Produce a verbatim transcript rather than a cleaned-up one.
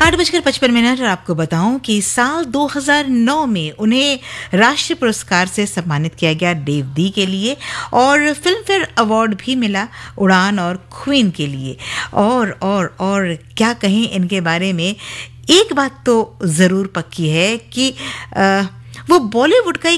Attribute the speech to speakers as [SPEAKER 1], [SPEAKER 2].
[SPEAKER 1] आठ बजकर पचपन मिनट और आपको बताऊं कि साल दो हज़ार नौ में उन्हें राष्ट्रीय पुरस्कार से सम्मानित किया गया देवदी के लिए और फिल्म फेयर अवार्ड भी मिला उड़ान और क्वीन के लिए। और और और क्या कहें इनके बारे में, एक बात तो ज़रूर पक्की है कि आ, वो बॉलीवुड का एक